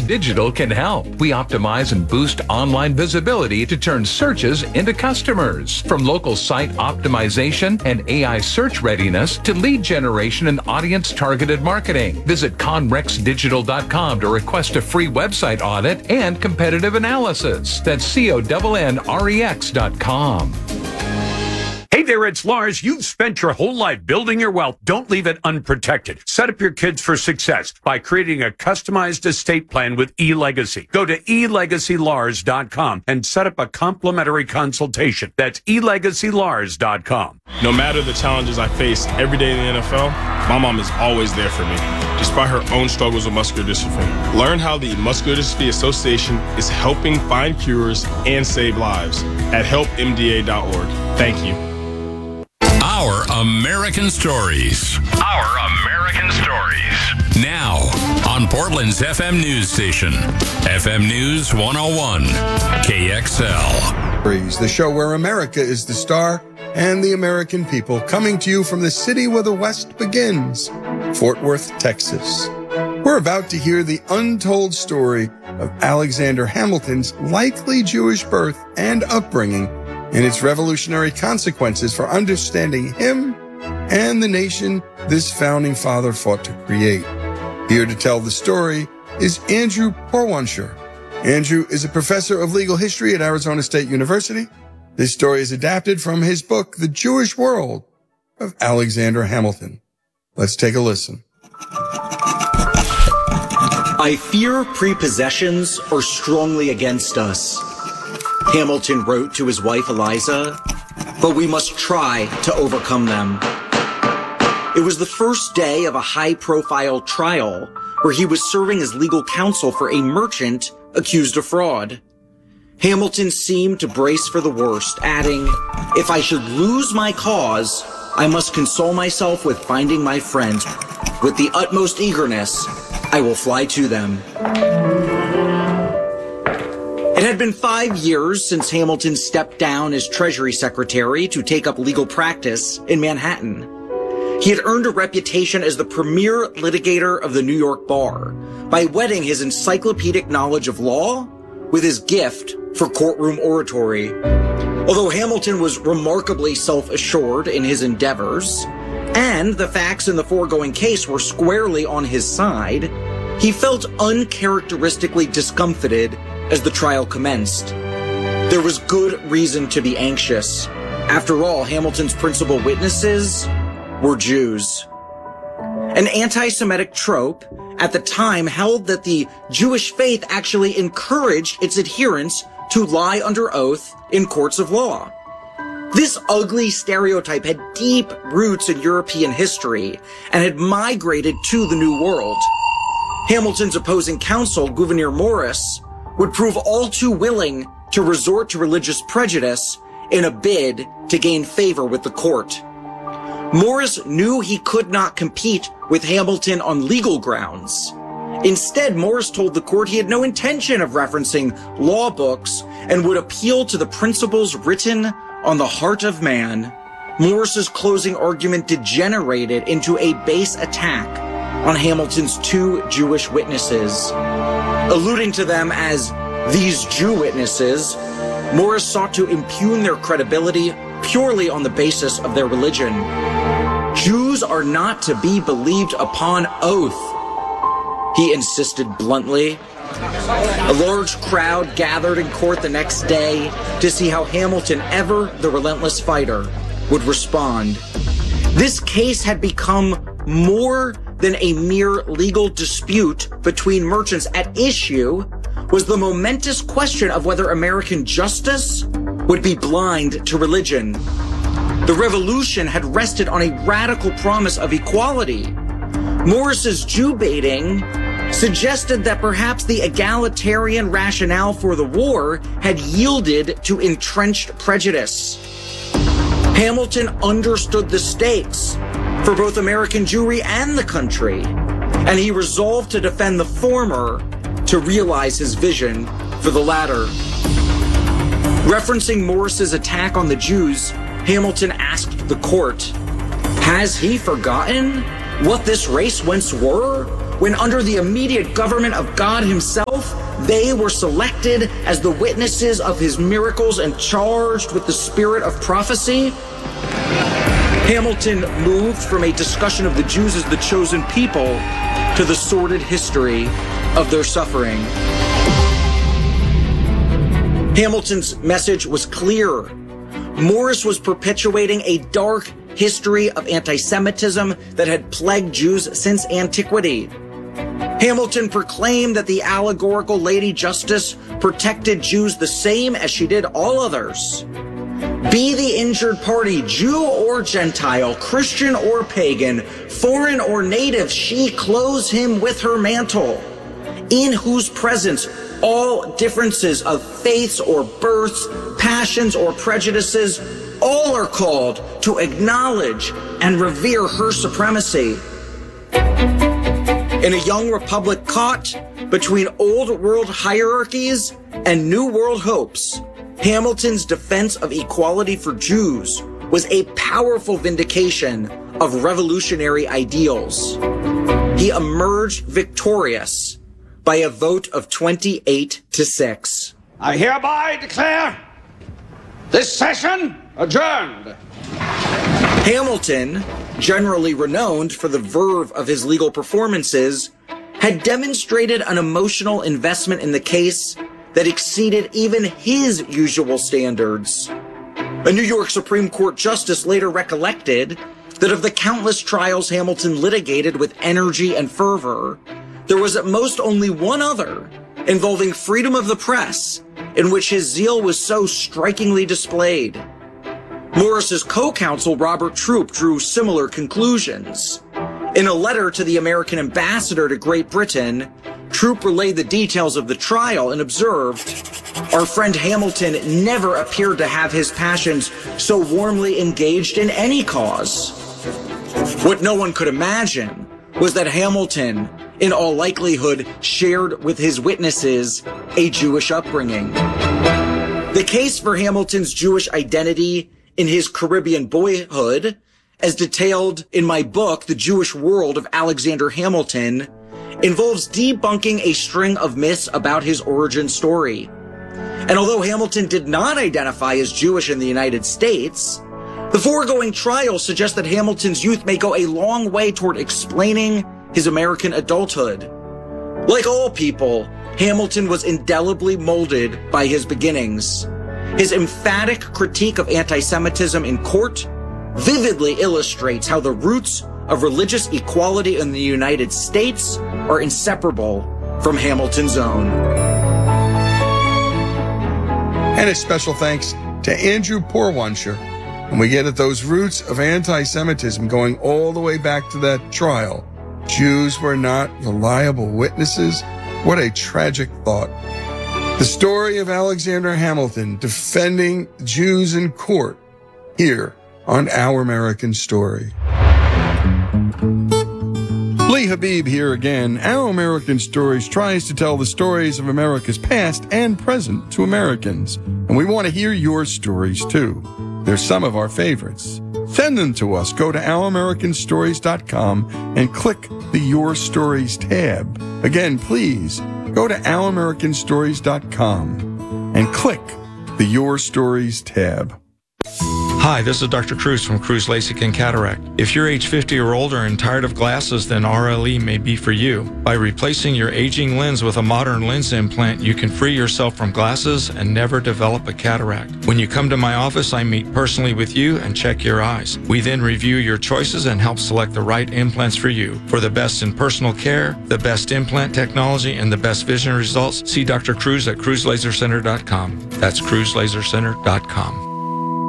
Digital can help. We optimize and boost online visibility to turn searches into customers. From local site optimization and AI search readiness to lead generation and audience-targeted marketing. Visit conrexdigital.com to request a free website audit and competitive analysis. That's CONNREX.com. Hey there, it's Lars. You've spent your whole life building your wealth. Don't leave it unprotected. Set up your kids for success by creating a customized estate plan with eLegacy. Go to elegacylars.com and set up a complimentary consultation. That's elegacylars.com. No matter the challenges I face every day in the NFL, my mom is always there for me, despite her own struggles with muscular dystrophy. Learn how the Muscular Dystrophy Association is helping find cures and save lives at helpmda.org. Thank you. Our American Stories. Our American Stories. Now, on Portland's FM news station, FM News 101, KXL. The show where America is the star and the American people, coming to you from the city where the West begins, Fort Worth, Texas. We're about to hear the untold story of Alexander Hamilton's likely Jewish birth and upbringing and its revolutionary consequences for understanding him and the nation this founding father fought to create. Here to tell the story is Andrew Porwansher. Andrew is a professor of legal history at Arizona State University. This story is adapted from his book, The Jewish World of Alexander Hamilton. Let's take a listen. I fear prepossessions are strongly against us, Hamilton wrote to his wife Eliza, but we must try to overcome them. It was the first day of a high-profile trial where he was serving as legal counsel for a merchant accused of fraud. Hamilton seemed to brace for the worst, adding, "If I should lose my cause, I must console myself with finding my friends. With the utmost eagerness, I will fly to them." It had been 5 years since Hamilton stepped down as Treasury Secretary to take up legal practice in Manhattan. He had earned a reputation as the premier litigator of the New York bar by wedding his encyclopedic knowledge of law with his gift for courtroom oratory. Although Hamilton was remarkably self-assured in his endeavors, and the facts in the foregoing case were squarely on his side, he felt uncharacteristically discomfited as the trial commenced. There was good reason to be anxious. After all, Hamilton's principal witnesses were Jews. An anti-Semitic trope at the time held that the Jewish faith actually encouraged its adherents to lie under oath in courts of law. This ugly stereotype had deep roots in European history and had migrated to the New World. Hamilton's opposing counsel, Gouverneur Morris, would prove all too willing to resort to religious prejudice in a bid to gain favor with the court. Morris knew he could not compete with Hamilton on legal grounds. Instead, Morris told the court he had no intention of referencing law books and would appeal to the principles written on the heart of man. Morris's closing argument degenerated into a base attack on Hamilton's two Jewish witnesses. Alluding to them as these Jew witnesses, Morris sought to impugn their credibility purely on the basis of their religion. Jews are not to be believed upon oath, he insisted bluntly. A large crowd gathered in court the next day to see how Hamilton, ever the relentless fighter, would respond. This case had become more than a mere legal dispute between merchants. At issue was the momentous question of whether American justice would be blind to religion. The revolution had rested on a radical promise of equality. Morris's Jew baiting suggested that perhaps the egalitarian rationale for the war had yielded to entrenched prejudice. Hamilton understood the stakes for both American Jewry and the country, and he resolved to defend the former to realize his vision for the latter. Referencing Morris's attack on the Jews, Hamilton asked the court, "Has he forgotten what this race once were? when under the immediate government of God himself, they were selected as the witnesses of his miracles and charged with the spirit of prophecy. Hamilton moved from a discussion of the Jews as the chosen people to the sordid history of their suffering. Hamilton's message was clear. Morris was perpetuating a dark history of anti-Semitism that had plagued Jews since antiquity. Hamilton proclaimed that the allegorical Lady Justice protected Jews the same as she did all others. Be the injured party, Jew or Gentile, Christian or pagan, foreign or native, she clothes him with her mantle, in whose presence all differences of faiths or births, passions or prejudices, all are called to acknowledge and revere her supremacy. In a young republic caught between old world hierarchies and new world hopes, Hamilton's defense of equality for Jews was a powerful vindication of revolutionary ideals. He emerged victorious by a vote of 28-6. I hereby declare this session adjourned. Hamilton, generally renowned for the verve of his legal performances, had demonstrated an emotional investment in the case that exceeded even his usual standards. A New York Supreme Court justice later recollected that of the countless trials Hamilton litigated with energy and fervor, there was at most only one other involving freedom of the press in which his zeal was so strikingly displayed. Morris's co-counsel Robert Troup drew similar conclusions. In a letter to the American ambassador to Great Britain, Troup relayed the details of the trial and observed, "Our friend Hamilton never appeared to have his passions so warmly engaged in any cause." What no one could imagine was that Hamilton, in all likelihood, shared with his witnesses a Jewish upbringing. The case for Hamilton's Jewish identity in his Caribbean boyhood, as detailed in my book, The Jewish World of Alexander Hamilton, involves debunking a string of myths about his origin story. And although Hamilton did not identify as Jewish in the United States, the foregoing trial suggests that Hamilton's youth may go a long way toward explaining his American adulthood. Like all people, Hamilton was indelibly molded by his beginnings. His emphatic critique of anti-Semitism in court vividly illustrates how the roots of religious equality in the United States are inseparable from Hamilton's own. And a special thanks to Andrew Porwansher. And we get at those roots of anti-Semitism going all the way back to that trial. Jews were not reliable witnesses. What a tragic thought. The story of Alexander Hamilton defending Jews in court here on Our American Story. Lee Habib here again. Our American Stories tries to tell the stories of America's past and present to Americans. And we want to hear your stories too. They're some of our favorites. Send them to us. Go to ouramericanstories.com and click the Your Stories tab. Again, please go to ouramericanstories.com and click the Your Stories tab. Hi, this is Dr. Cruz from Cruz LASIK and Cataract. If you're age 50 or older and tired of glasses, then RLE may be for you. By replacing your aging lens with a modern lens implant, you can free yourself from glasses and never develop a cataract. When you come to my office, I meet personally with you and check your eyes. We then review your choices and help select the right implants for you. For the best in personal care, the best implant technology, and the best vision results, see Dr. Cruz at cruzlasercenter.com. That's cruzlasercenter.com.